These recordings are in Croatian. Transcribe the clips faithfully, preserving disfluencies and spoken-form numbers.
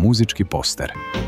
muzički poster.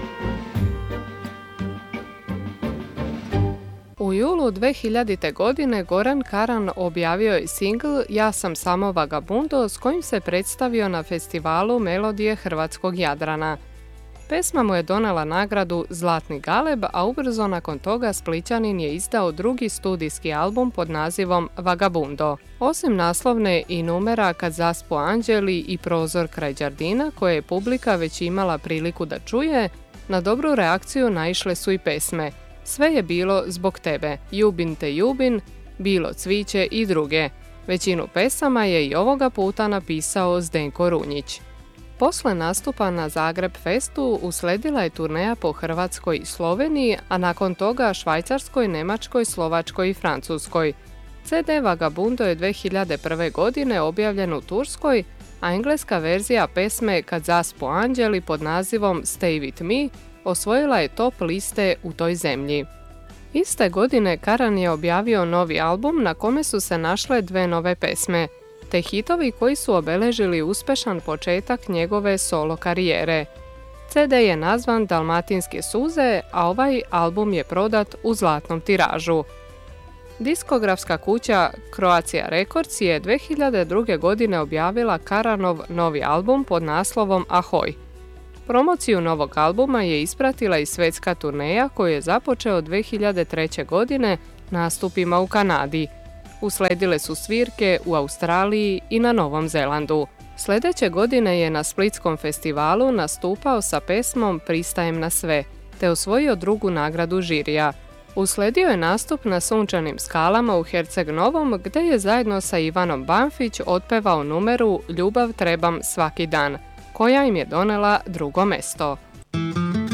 U julu dve hiljadite. godine Goran Karan objavio je singl Ja sam samo vagabundo s kojim se predstavio na festivalu Melodije hrvatskog Jadrana. Pesma mu je donela nagradu Zlatni galeb, a ubrzo nakon toga Splićanin je izdao drugi studijski album pod nazivom Vagabundo. Osim naslovne i numera Kad zaspu anđeli i Prozor kraj đardina, koje je publika već imala priliku da čuje, na dobru reakciju naišle su i pesme Sve je bilo zbog tebe, Ljubin te ljubin, Bilo cviće i druge. Većinu pesama je i ovoga puta napisao Zdenko Runjić. Posle nastupa na Zagreb Festu usledila je turneja po Hrvatskoj i Sloveniji, a nakon toga Švajcarskoj, Njemačkoj, Slovačkoj i Francuskoj. ce de Vagabundo je dve hiljadite prve. godine objavljen u Turskoj, a engleska verzija pesme Kad zaspu anđeli pod nazivom Stay with me osvojila je top liste u toj zemlji. Iste godine Karan je objavio novi album na kome su se našle dve nove pesme, te hitovi koji su obeležili uspešan početak njegove solo karijere. ce de je nazvan Dalmatinske suze, a ovaj album je prodat u zlatnom tiražu. Diskografska kuća Croatia Records je dve hiljadite druge. godine objavila Karanov novi album pod naslovom Ahoj. Promociju novog albuma je ispratila i svetska turneja koju je započeo dve hiljadite treće. godine nastupima u Kanadi. Usledile su svirke u Australiji i na Novom Zelandu. Sljedeće godine je na Splitskom festivalu nastupao sa pesmom Pristajem na sve, te osvojio drugu nagradu žirija. Usledio je nastup na Sunčanim skalama u Herceg Novom, gdje je zajedno sa Ivanom Banfić otpevao numeru Ljubav trebam svaki dan, koja im je donela drugo mesto.